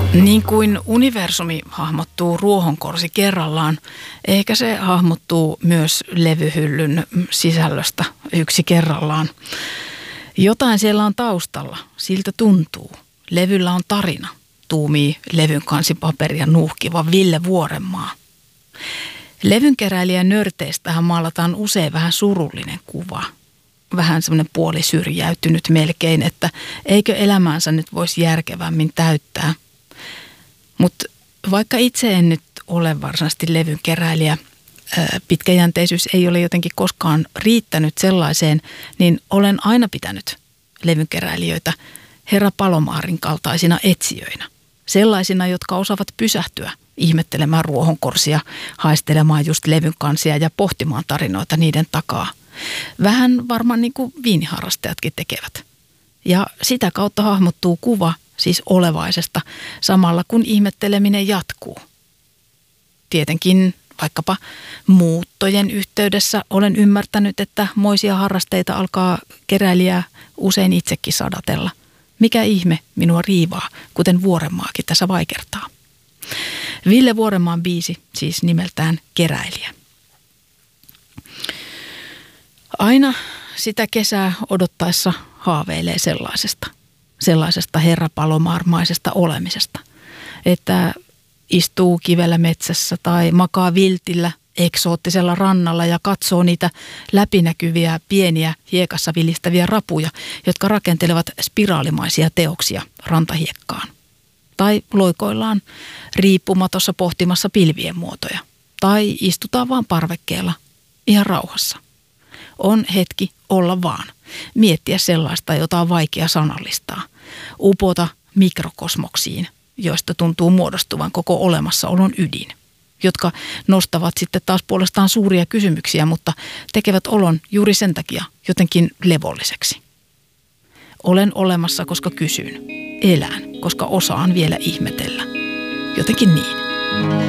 Niin kuin universumi hahmottuu ruohonkorsi kerrallaan, ehkä se hahmottuu myös levyhyllyn sisällöstä yksi kerrallaan. Jotain siellä on taustalla, siltä tuntuu. Levyllä on tarina, tuumii levyn kansipaperia nuuhkiva Ville Vuorenmaa. Levynkeräilijän nörteistähän maalataan usein vähän surullinen kuva. Vähän semmoinen puolisyrjäytynyt melkein, että eikö elämäänsä nyt voisi järkevämmin täyttää. Mutta vaikka itse en nyt ole varsinaisesti levynkeräilijä, pitkäjänteisyys ei ole jotenkin koskaan riittänyt sellaiseen, niin olen aina pitänyt levynkeräilijöitä Herra Palomaarin kaltaisina etsijöinä. Sellaisina, jotka osaavat pysähtyä ihmettelemään ruohonkorsia, haistelemaan just levyn kansia ja pohtimaan tarinoita niiden takaa. Vähän varmaan niin kuin viiniharrastajatkin tekevät. Ja sitä kautta hahmottuu kuva siis olevaisesta samalla kun ihmetteleminen jatkuu. Tietenkin vaikkapa muuttojen yhteydessä olen ymmärtänyt, että moisia harrasteita alkaa keräilijää usein itsekin sadatella. Mikä ihme minua riivaa, kuten Vuorenmaakin tässä vaikertaa. Ville Vuorenmaan biisi siis nimeltään Keräilijä. Aina sitä kesää odottaessa haaveilee sellaisesta Herra Palomaarmaisesta olemisesta, että istuu kivellä metsässä tai makaa viltillä eksoottisella rannalla ja katsoo niitä läpinäkyviä pieniä hiekassa vilistäviä rapuja, jotka rakentelevat spiraalimaisia teoksia rantahiekkaan. Tai loikoillaan riippumatossa pohtimassa pilvien muotoja. Tai istutaan vaan parvekkeella ihan rauhassa. On hetki olla vaan. Miettiä sellaista, jota on vaikea sanallistaa. Upota mikrokosmoksiin, joista tuntuu muodostuvan koko olemassaolon ydin. Jotka nostavat sitten taas puolestaan suuria kysymyksiä, mutta tekevät olon juuri sen takia jotenkin levolliseksi. Olen olemassa, koska kysyn. Elän, koska osaan vielä ihmetellä. Jotenkin niin.